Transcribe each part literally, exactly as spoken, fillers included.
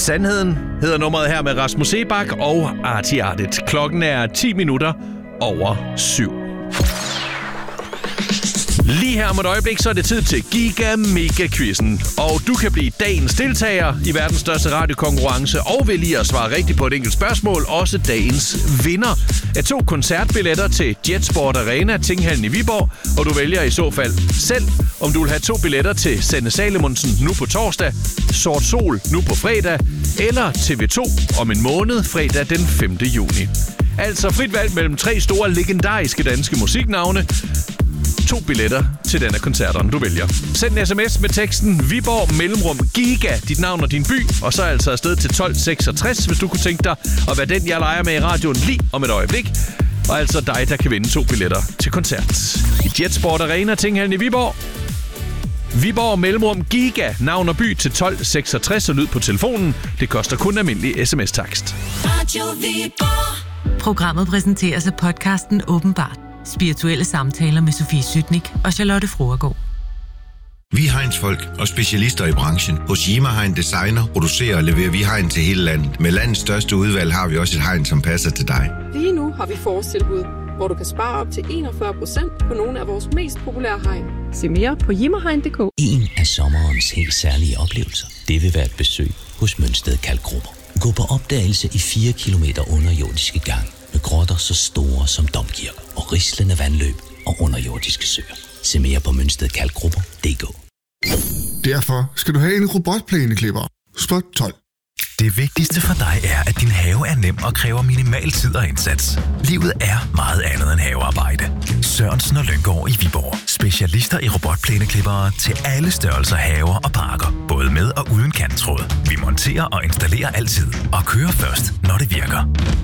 Sandheden hedder nummeret her med Rasmus Seebach og Arti Artit. Klokken er ti minutter over syv. Lige her om et øjeblik, så er det tid til Giga Mega Quizzen. Og du kan blive dagens deltager i verdens største radiokonkurrence og vælge at svare rigtigt på et enkelt spørgsmål. Også dagens vinder af to koncertbilletter til Jetsport Arena, Tinghallen i Viborg. Og du vælger i så fald selv, om du vil have to billetter til Sanne Salomonsen nu på torsdag, Sort Sol nu på fredag, eller T V to om en måned, fredag den femte juni. Altså frit valg mellem tre store legendariske danske musiknavne. To billetter til denne koncerterne, du vælger. Send en sms med teksten Viborg mellemrum Giga, dit navn og din by, og så altså afsted til tolv seksogtres, hvis du kunne tænke dig at være den, jeg leger med i radioen lige om et øjeblik. Og altså dig, der kan vinde to billetter til koncert. I Jetsport Arena, Tinghallen i Viborg. Viborg mellemrum Giga, navn og by til tolv seksogtres og lyd på telefonen. Det koster kun almindelig sms-takst. Radio Viborg. Programmet præsenteres af podcasten Åbenbart. Spirituelle samtaler med Sofie Sytnik og Charlotte Froergaard. Vi er Heinz-folk og specialister i branchen. Hos Yima Hein Designer producerer og leverer vi hegn til hele landet. Med landets største udvalg har vi også et hegn, som passer til dig. Lige nu har vi forårstilbud, hvor du kan spare op til enogfyrre procent på nogle af vores mest populære hegn. Se mere på jimmerhegn punktum d k. En af sommerens helt særlige oplevelser, det vil være et besøg hos Mønsted Kalkgrupper. Gå på opdagelse i fire kilometer underjordiske gang med grotter så store som domkirker og rislende vandløb og underjordiske søer. Se mere på mønsted kalkgrupper punktum d k. Derfor skal du have en robotplæneklipper. Spot tolv. Det vigtigste for dig er, at din have er nem og kræver minimal tid og indsats. Livet er meget andet end havearbejde. Sørensen og Lynggaard i Viborg. Specialister i robotplæneklippere til alle størrelser haver og parker. Både med og uden kanttråd. Vi monterer og installerer altid. Og kører først, når det virker.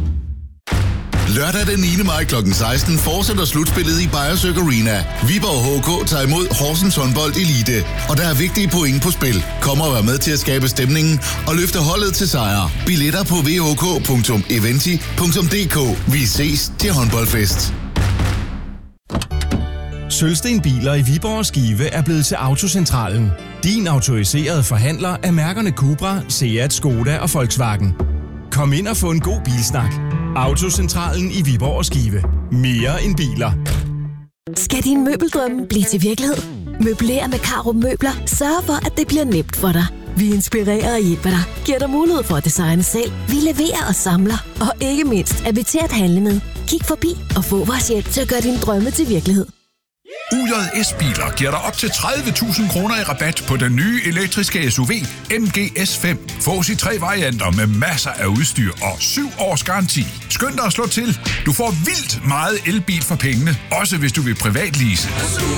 Lørdag den niende maj klokken seksten fortsætter slutspillet i Beyersøk Arena. Viborg H K tager imod Horsens Håndbold Elite, og der er vigtige point på spil. Kom og vær med til at skabe stemningen og løfte holdet til sejr. Billetter på v h k punktum eventi punktum d k. Vi ses til håndboldfest. Sølvsten Biler i Viborg og Skive er blevet til Autocentralen. Din autoriserede forhandler af mærkerne Cupra, Seat, Skoda og Volkswagen. Kom ind og få en god bilsnak. Autocentralen i Viborg og Skive. Mere end biler. Skal din møbeldrømme blive til virkelighed? Møbler med Caro Møbler sørger for, at det bliver nemt for dig. Vi inspirerer og hjælper dig, giver dig mulighed for at designe selv. Vi leverer og samler, og ikke mindst er vi til at handle med. Kig forbi og få vores hjælp til at gøre dine drømme til virkelighed. U J S-biler giver dig op til tredive tusind kroner i rabat på den nye elektriske S U V M G S fem. Fås i tre varianter med masser af udstyr og syv års garanti. Skynd dig at slå til. Du får vildt meget elbil for pengene, også hvis du vil privatlease.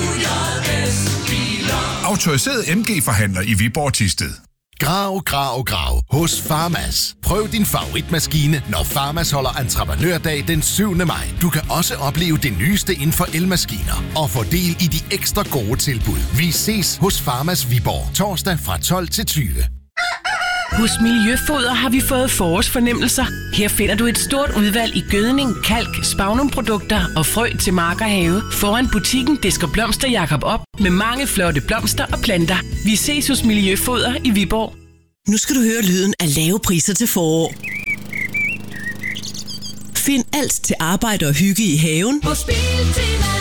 Autoriseret M G-forhandler i Viborg Thisted. Grav, grav, grav hos Farmas. Prøv din favoritmaskine, når Farmas holder entreprenørdag den syvende maj. Du kan også opleve det nyeste inden for elmaskiner og få del i de ekstra gode tilbud. Vi ses hos Farmas Viborg torsdag fra tolv til tyve. Hos Miljøfoder har vi fået forårsfornemmelser. Her finder du et stort udvalg i gødning, kalk, spagnumprodukter og frø til mark og have. Foran butikken disker Blomster Jakob op med mange flotte blomster og planter. Vi ses hos Miljøfoder i Viborg. Nu skal du høre lyden af lave priser til forår. Find alt til arbejde og hygge i haven Hos Biltema.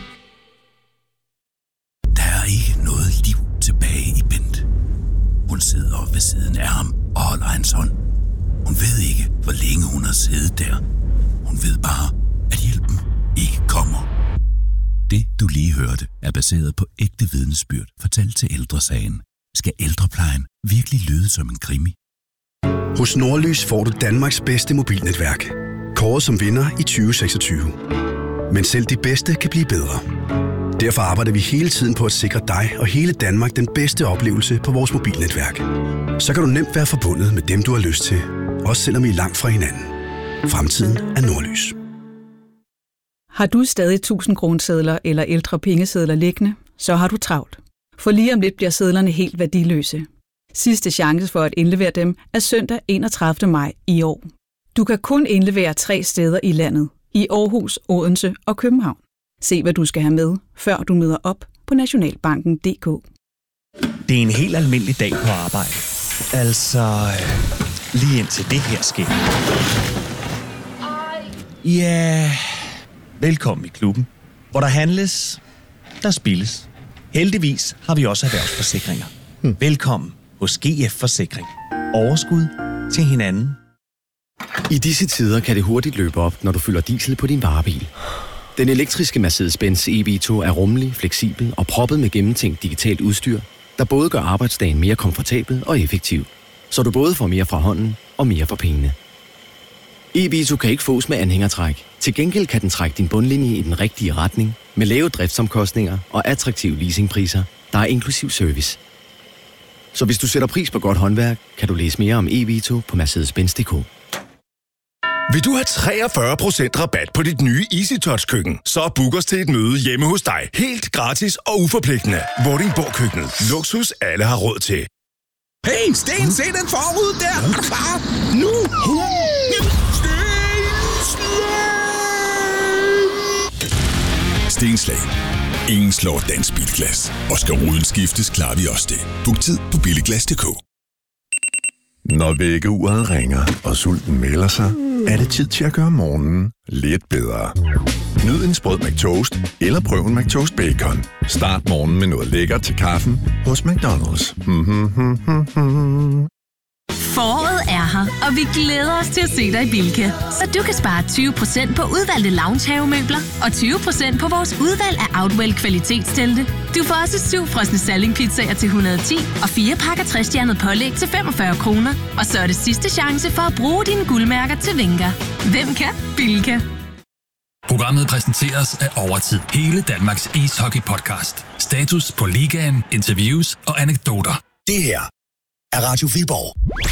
Der er ikke noget liv tilbage i Bent. Hun sidder ved siden af ham og holder hans hånd. Hun ved ikke, hvor længe hun har siddet der. Hun ved bare, at hjælpen ikke kommer. Det, du lige hørte, er baseret på ægte vidnesbyrd fortalt til Ældresagen. Skal ældreplejen virkelig lyde som en krimi? Hos Nordlys får du Danmarks bedste mobilnetværk. Kåret som vinder i tyve seksogtyve. Men selv de bedste kan blive bedre. Derfor arbejder vi hele tiden på at sikre dig og hele Danmark den bedste oplevelse på vores mobilnetværk. Så kan du nemt være forbundet med dem, du har lyst til. Også selvom I er langt fra hinanden. Fremtiden er Nordlys. Har du stadig tusind kronesedler eller ældre pengesedler liggende, så har du travlt. For lige om lidt bliver sedlerne helt værdiløse. Sidste chance for at indlevere dem er søndag enogtredivte maj i år. Du kan kun indlevere tre steder i landet. I Aarhus, Odense og København. Se, hvad du skal have med, før du møder op på nationalbanken punktum d k. Det er en helt almindelig dag på arbejde. Altså, lige indtil det her sker. Ja, velkommen i klubben, hvor der handles, der spilles. Heldigvis har vi også erhvervsforsikringer. Hmm. Velkommen hos G F Forsikring. Overskud til hinanden. I disse tider kan det hurtigt løbe op, når du fylder diesel på din varebil. Den elektriske Mercedes-Benz E V to er rummelig, fleksibel og proppet med gennemtænkt digitalt udstyr, der både gør arbejdsdagen mere komfortabel og effektiv, så du både får mere fra hånden og mere for pengene. E V to kan ikke fås med anhængertræk. Til gengæld kan den trække din bundlinje i den rigtige retning, med lave driftsomkostninger og attraktive leasingpriser, der er inklusiv service. Så hvis du sætter pris på godt håndværk, kan du læse mere om E V to på mercedes benz punktum d k. Vil du have treogfyrre procent rabat på dit nye EasyTouch-køkken? Så book os til et møde hjemme hos dig. Helt gratis og uforpligtende. Vordingborg-køkkenet. Luksus, alle har råd til. Hey, Sten, se den forud der! Er du klar? Nu! Stenslag. Ingen slår dansk bilglas. Og skal ruden skiftes, klarer vi også det. Book tid på billiglas punktum d k. Når vækkeuret ringer, og sulten melder sig, er det tid til at gøre morgenen lidt bedre. Nyd en sprød McToast, eller prøv en McToast Bacon. Start morgenen med noget lækkert til kaffen hos McDonald's. Foråret er her, og vi glæder os til at se dig i Bilka. Så du kan spare tyve procent på udvalgte loungehavemøbler og tyve procent på vores udvalg af Outwell kvalitetstelte. Du får også syv frosne salgingpizzaer til et hundrede og ti og fire pakker tre-stjernet pålæg til femogfyrre kroner. Og så er det sidste chance for at bruge dine guldmærker til Vinker. Hvem kan? Bilka. Programmet præsenteres af Overtid. Hele Danmarks ishockey-podcast. Status på ligaen, interviews og anekdoter. Det her er Radio Viborg.